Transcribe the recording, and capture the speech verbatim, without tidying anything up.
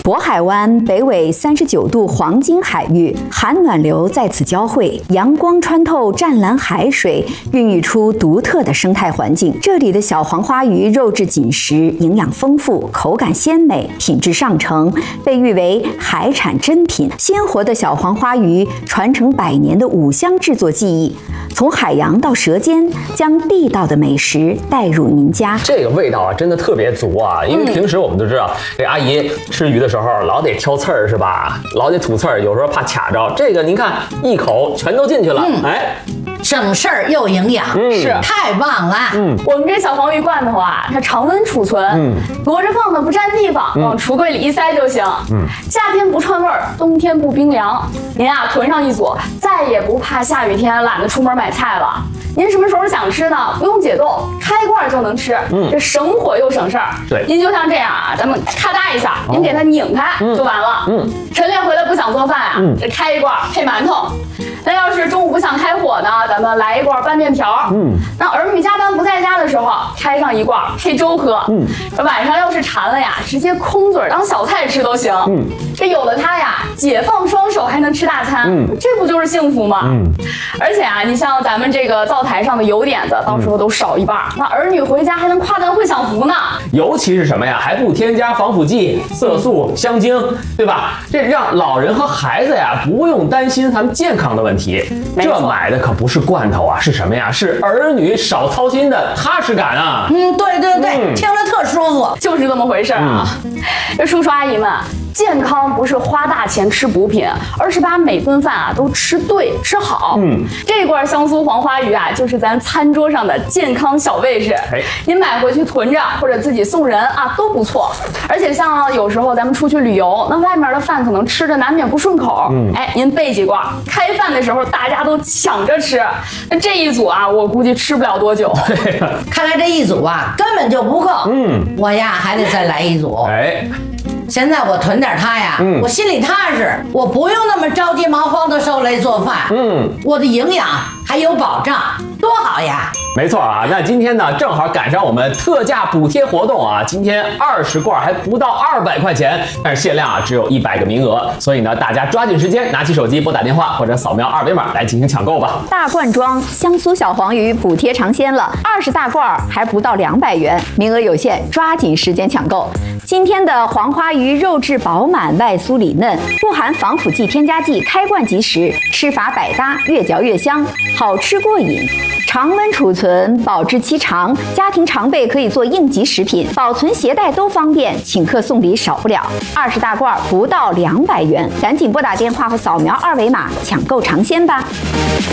渤海湾北纬三十九度黄金海域，寒暖流在此交汇，阳光穿透湛蓝海水，孕育出独特的生态环境。这里的小黄花鱼肉质紧实，营养丰富，口感鲜美，品质上乘，被誉为海产珍品。鲜活的小黄花鱼传承百年的五香制作技艺，从海洋到舌尖，将地道的美食带入您家。 这个味道啊，真的特别足啊！因为平时我们都知道，这阿姨吃鱼的时候老得挑刺儿是吧？老得吐刺儿，有时候怕卡着。这个您看，一口全都进去了，嗯、哎。 省事儿又营养， 嗯、 是太棒了。 嗯，我们这小黄鱼罐头啊，它常温储存，嗯，摞着放的不占地方，嗯、往橱柜里一塞就行。嗯，夏天不串味儿，冬天不冰凉。您啊囤上一组，再也不怕下雨天懒得出门买菜了。您什么时候想吃呢？不用解冻，开罐就能吃。嗯，这省火又省事儿。 对， 您就像这样啊，咱们咔嗒一下，哦、您给它拧开、嗯、就完了。嗯，晨练回来不想做饭啊，嗯、这开一罐配馒头。那要是中午不想开火呢，咱们来一罐拌面条。嗯，那儿女加班不在家的时候，开上一罐配粥喝。嗯，晚上要是馋了呀，直接空嘴当小菜吃都行。嗯，这有了它呀，解放双手还能吃大餐。嗯，这不就是幸福吗？嗯，而且啊，你像咱们这个灶台上的油点子，到时候都少一半，那儿女回家还能夸咱会享福呢。 尤其是什么呀，还不添加防腐剂、色素、香精，对吧？这让老人和孩子呀不用担心咱们健康的问题。这买的可不是罐头啊，是什么呀？是儿女少操心的踏实感啊！ 嗯，对对对，嗯、听着特舒服， 就是这么回事啊。这、嗯、叔叔阿姨们。健康不是花大钱吃补品，而是把每顿饭啊都吃对吃好。嗯，这罐香酥黄花鱼啊，就是咱餐桌上的健康小卫士。哎，您买回去囤着，或者自己送人啊都不错。而且像有时候咱们出去旅游，那外面的饭可能吃着难免不顺口。嗯，哎，您备几罐，开饭的时候大家都抢着吃。那这一组啊，我估计吃不了多久。 对， 看来这一组啊根本就不够。嗯，我呀还得再来一组。 哎。 现在我囤点它呀，嗯、我心里踏实，我不用那么着急忙慌的受累做饭，嗯，我的营养还有保障，多好呀！ 没错啊，那今天呢正好赶上我们特价补贴活动啊，今天二十罐还不到二百块钱，但是限量啊只有一百个名额，所以呢大家抓紧时间，拿起手机拨打电话或者扫描二维码来进行抢购吧。 大罐装香酥小黄鱼补贴尝鲜了，二十大罐还不到两百元，名额有限，抓紧时间抢购。今天的黄花鱼肉质饱满，外酥里嫩，不含防腐剂、添加剂，开罐即食，吃法百搭，越嚼越香，好吃过瘾。常温储存，保质期长，家庭常备可以做应急食品，保存携带都方便，请客送礼少不了。二十大罐不到两百元，赶紧拨打电话或扫描二维码抢购尝鲜吧。